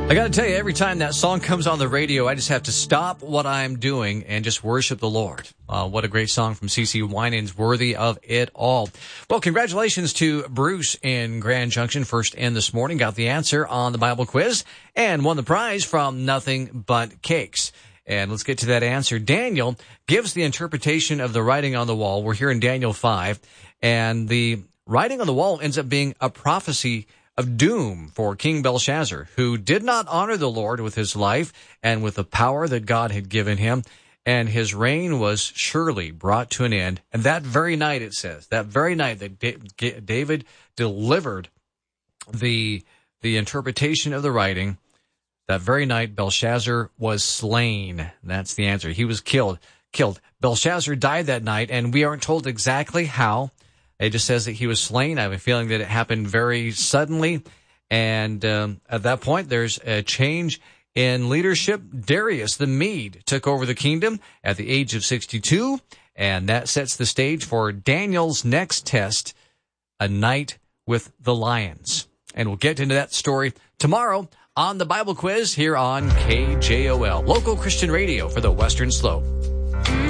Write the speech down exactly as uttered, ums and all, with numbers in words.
I got to tell you, every time that song comes on the radio, I just have to stop what I'm doing and just worship the Lord. Uh, what a great song from C C Winans, worthy of it all. Well, congratulations to Bruce in Grand Junction, first in this morning, got the answer on the Bible quiz and won the prize from Nothing But Cakes. And let's get to that answer. Daniel gives the interpretation of the writing on the wall. We're here in Daniel five, and the writing on the wall ends up being a prophecy of doom for King Belshazzar, who did not honor the Lord with his life and with the power that God had given him, and his reign was surely brought to an end. And that very night, it says, that very night that David delivered the, the interpretation of the writing, that very night Belshazzar was slain. That's the answer. He was killed. Killed. Belshazzar died that night, and we aren't told exactly how. It just says that he was slain. I have a feeling that it happened very suddenly. And um, at that point, there's a change in leadership. Darius the Mede took over the kingdom at the age of sixty-two. And that sets the stage for Daniel's next test, a night with the lions. And we'll get into that story tomorrow on the Bible Quiz here on K J O L, local Christian radio for the Western Slope.